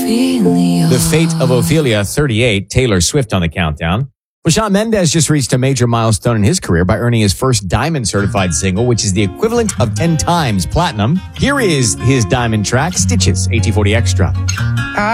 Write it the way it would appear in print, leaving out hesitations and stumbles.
Ophelia. The Fate of Ophelia, 38, Taylor Swift on the countdown. Well, Shawn Mendes just reached a major milestone in his career by earning his first Diamond certified single, which is the equivalent of 10 times platinum. Here is his Diamond track, Stitches, AT40 Extra.